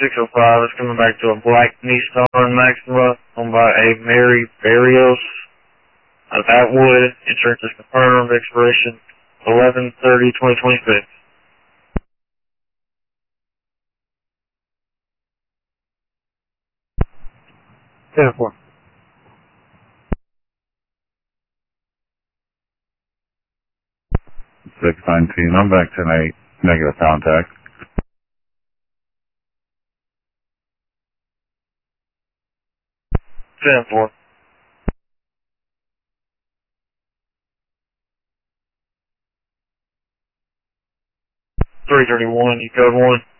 605 is coming back to a black Nissan Maxima owned by a Mary Barrios out of Atwood. Insurance is confirmed. Expiration 11/30/2026. 10-4. 619, I'm back 10-8, negative contact. Ten four. 331, you code 1.